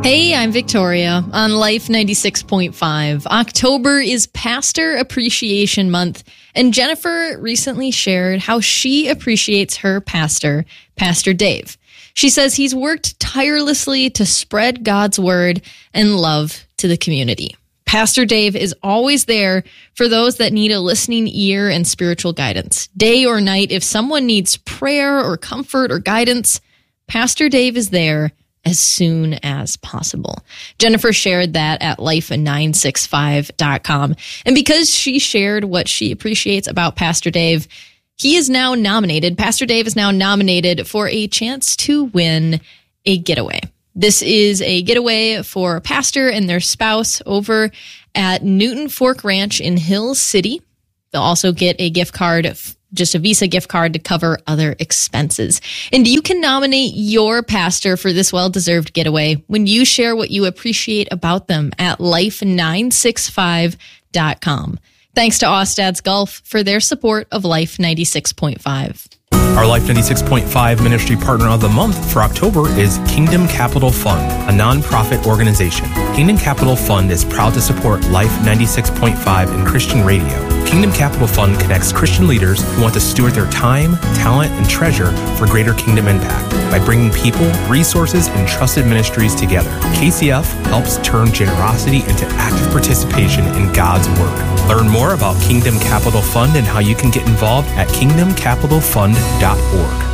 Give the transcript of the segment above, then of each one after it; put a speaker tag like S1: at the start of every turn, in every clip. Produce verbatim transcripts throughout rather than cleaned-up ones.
S1: Hey, I'm Victoria on Life ninety-six point five. October is Pastor Appreciation Month, and Jennifer recently shared how she appreciates her pastor, Pastor Dave. She says he's worked tirelessly to spread God's word and love to the community. Pastor Dave is always there for those that need a listening ear and spiritual guidance. Day or night, if someone needs prayer or comfort or guidance, Pastor Dave is there as soon as possible. Jennifer shared that at life nine sixty-five dot com. And because she shared what she appreciates about Pastor Dave, he is now nominated. Pastor Dave is now nominated for a chance to win a getaway. This is a getaway for a pastor and their spouse over at Newton Fork Ranch in Hill City. They'll also get a gift card, just a Visa gift card to cover other expenses. And you can nominate your pastor for this well-deserved getaway when you share what you appreciate about them at life nine sixty-five dot com. Thanks to Ostad's Golf for their support of Life ninety-six point five.
S2: Our Life ninety-six point five Ministry Partner of the Month for October is Kingdom Capital Fund, a nonprofit organization. Kingdom Capital Fund is proud to support Life ninety-six point five and Christian radio. Kingdom Capital Fund connects Christian leaders who want to steward their time, talent, and treasure for greater kingdom impact by bringing people, resources, and trusted ministries together. K C F helps turn generosity into active participation in God's work. Learn more about Kingdom Capital Fund and how you can get involved at kingdom capital fund dot org.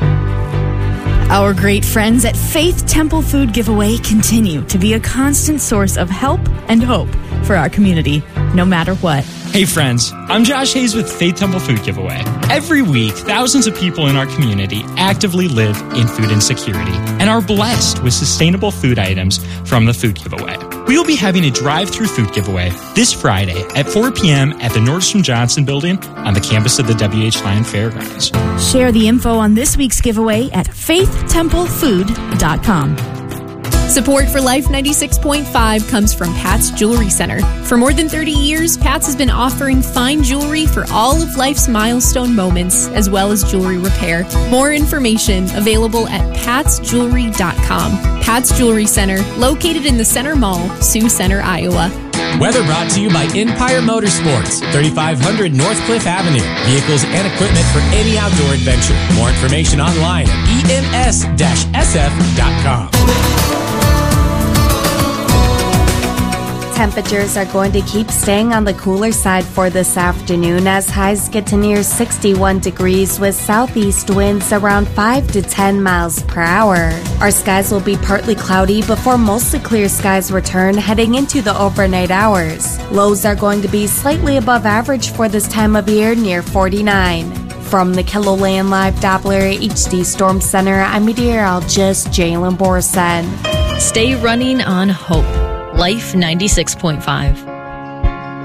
S3: Our great friends at Faith Temple Food Giveaway continue to be a constant source of help and hope for our community, no matter what.
S4: Hey friends, I'm Josh Hayes with Faith Temple Food Giveaway. Every week, thousands of people in our community actively live in food insecurity and are blessed with sustainable food items from the food giveaway. We will be having a drive-through food giveaway this Friday at four p.m. at the Nordstrom Johnson building on the campus of the W H Lyon Fairgrounds.
S3: Share the info on this week's giveaway at faith temple food dot com.
S5: Support for Life ninety-six point five comes from Pat's Jewelry Center. For more than thirty years, Pat's has been offering fine jewelry for all of life's milestone moments, as well as jewelry repair. More information available at pats jewelry dot com. Pat's Jewelry Center, located in the Center Mall, Sioux Center, Iowa.
S6: Weather brought to you by Empire Motorsports, thirty-five hundred North Cliff Avenue. Vehicles and equipment for any outdoor adventure. More information online at e m s dash s f dot com.
S7: Temperatures are going to keep staying on the cooler side for this afternoon as highs get to near sixty-one degrees with southeast winds around five to ten miles per hour. Our skies will be partly cloudy before mostly clear skies return heading into the overnight hours. Lows are going to be slightly above average for this time of year, near forty-nine. From the KELOLAND Live Doppler H D Storm Center, I'm meteorologist Jalen Borson.
S1: Stay running on hope. Life ninety-six point five.